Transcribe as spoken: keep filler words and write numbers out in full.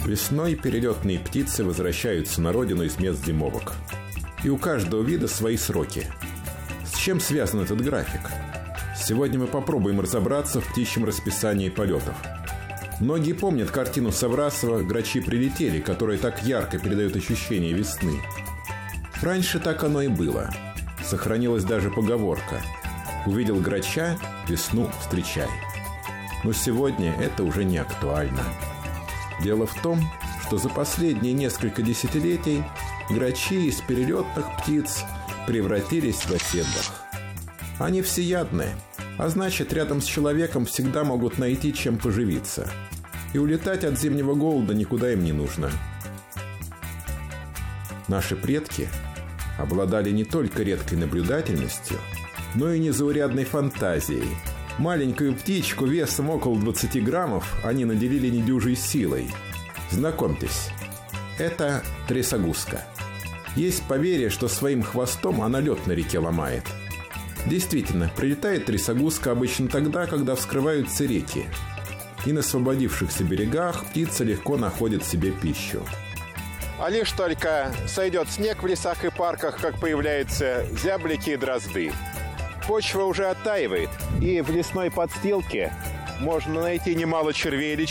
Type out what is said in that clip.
Весной перелетные птицы возвращаются на родину из мест зимовок. И у каждого вида свои сроки. С чем связан этот график? Сегодня мы попробуем разобраться в птичьем расписании полетов. Многие помнят картину Саврасова «Грачи прилетели», которая так ярко передает ощущение весны. Раньше так оно и было. Сохранилась даже поговорка: «Увидел грача, весну встречай». Но сегодня это уже не актуально. Дело в том, что за последние несколько десятилетий грачи из перелетных птиц превратились в оседлых. Они всеядны, а значит, рядом с человеком всегда могут найти чем поживиться. И улетать от зимнего голода никуда им не нужно. Наши предки обладали не только редкой наблюдательностью, но и незаурядной фантазией. Маленькую птичку весом около двадцати граммов они наделили недюжей силой. Знакомьтесь, это трясогузка. Есть поверье, что своим хвостом она лед на реке ломает. Действительно, прилетает трясогузка обычно тогда, когда вскрываются реки. И на освободившихся берегах птица легко находит себе пищу. А лишь только сойдет снег в лесах и парках, как появляются зяблики и дрозды. Почва уже оттаивает, и в лесной подстилке можно найти немало червей или